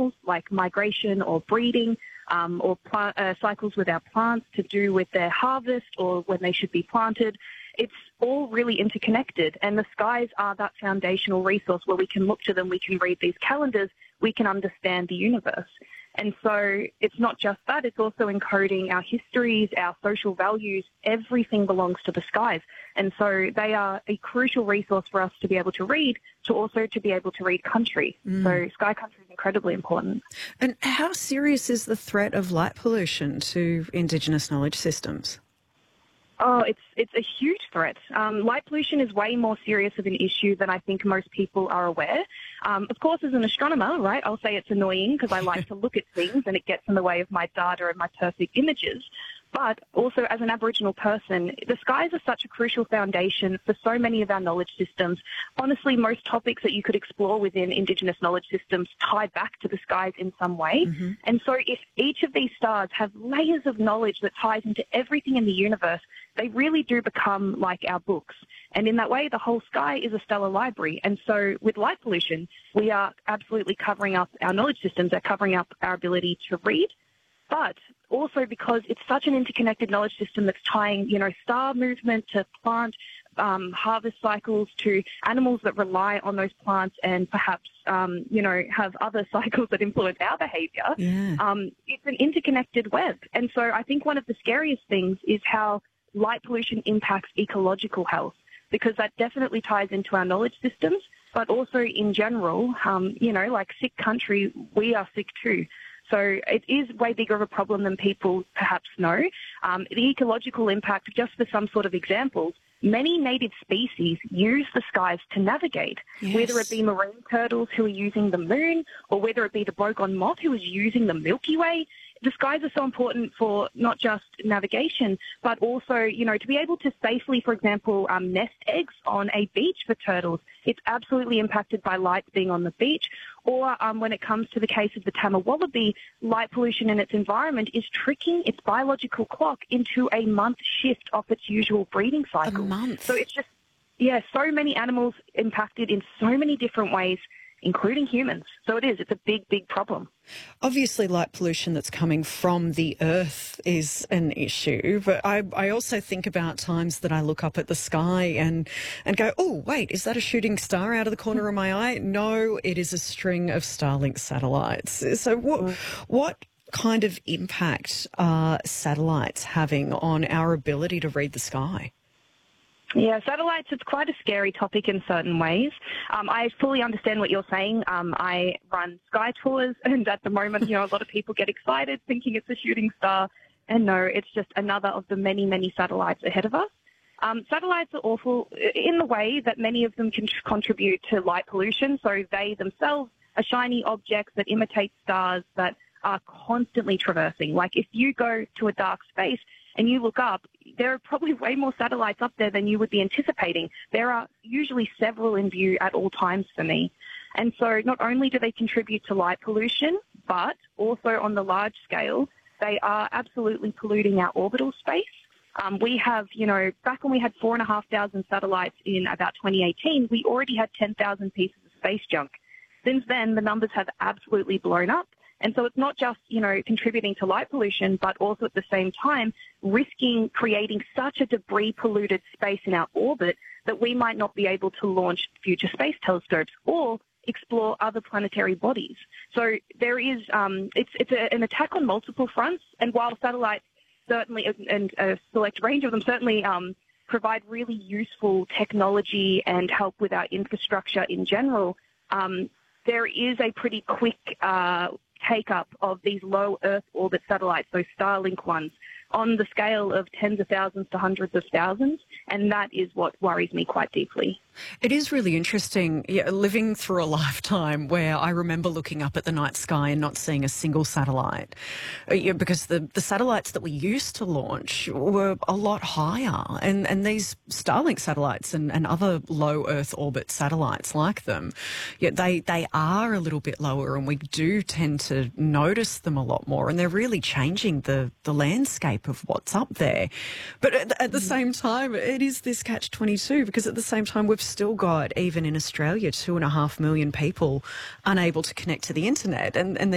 animals like migration or breeding, or cycles with our plants to do with their harvest or when they should be planted. It's all really interconnected, and the skies are that foundational resource where we can look to them, we can read these calendars, we can understand the universe. And so it's not just that, it's also encoding our histories, our social values. Everything belongs to the skies. And so they are a crucial resource for us to be able to read, to also to be able to read country. So sky country is incredibly important. And how serious is the threat of light pollution to Indigenous knowledge systems? Oh, it's a huge threat. Light pollution is way more serious of an issue than I think most people are aware. Of course, as an astronomer, right, I'll say it's annoying because I like to look at things and it gets in the way of my data and my perfect images. But also as an Aboriginal person, the skies are such a crucial foundation for so many of our knowledge systems. Honestly, most topics that you could explore within Indigenous knowledge systems tie back to the skies in some way. And so if each of these stars have layers of knowledge that ties into everything in the universe, they really do become like our books. And in that way, the whole sky is a stellar library. And so with light pollution, we are absolutely covering up our knowledge systems, they're covering up our ability to read. But also because it's such an interconnected knowledge system that's tying, star movement to plant harvest cycles to animals that rely on those plants and perhaps, have other cycles that influence our behaviour. It's an interconnected web. And so I think one of the scariest things is how light pollution impacts ecological health, because that definitely ties into our knowledge systems, but also in general, like sick country, we are sick too. So it is way bigger of a problem than people perhaps know. The ecological impact, just for some sort of examples, many native species use the skies to navigate, whether it be marine turtles who are using the moon or whether it be the bogon moth who is using the Milky Way. The skies are so important for not just navigation, but also, to be able to safely, for example, nest eggs on a beach for turtles. It's absolutely impacted by light being on the beach. Or when it comes to the case of the Tama wallaby, light pollution in its environment is tricking its biological clock into a month shift off its usual breeding cycle. A month? So it's just, so many animals impacted in so many different ways, including humans. So it's a big, big problem. Obviously, light pollution that's coming from the earth is an issue, but I also think about times that I look up at the sky and go, oh, wait, is that a shooting star out of the corner of my eye? No, it is a string of Starlink satellites. So what kind of impact are satellites having on our ability to read the sky? Yeah, satellites, it's quite a scary topic in certain ways. I fully understand what you're saying. I run sky tours, and at the moment, a lot of people get excited thinking it's a shooting star. And no, it's just another of the many, many satellites ahead of us. Satellites are awful in the way that many of them can contribute to light pollution. So they themselves are shiny objects that imitate stars that are constantly traversing. Like if you go to a dark space and you look up, there are probably way more satellites up there than you would be anticipating. There are usually several in view at all times for me. And so not only do they contribute to light pollution, but also on the large scale, they are absolutely polluting our orbital space. We have, back when we had 4,500 satellites in about 2018, we already had 10,000 pieces of space junk. Since then, the numbers have absolutely blown up. And so it's not just, contributing to light pollution, but also at the same time risking creating such a debris-polluted space in our orbit that we might not be able to launch future space telescopes or explore other planetary bodies. So there is, it's an attack on multiple fronts. And while satellites certainly, and a select range of them certainly provide really useful technology and help with our infrastructure in general, there is a pretty quick take-up of these low Earth orbit satellites, those Starlink ones, on the scale of tens of thousands to hundreds of thousands, and that is what worries me quite deeply. It is really interesting, living through a lifetime where I remember looking up at the night sky and not seeing a single satellite, because the satellites that we used to launch were a lot higher, and these Starlink satellites and other low Earth orbit satellites like them, they are a little bit lower, and we do tend to notice them a lot more, and they're really changing the landscape of what's up there. But at the same time, it is this catch-22, because at the same time we've still got, even in Australia, 2.5 million people unable to connect to the internet, and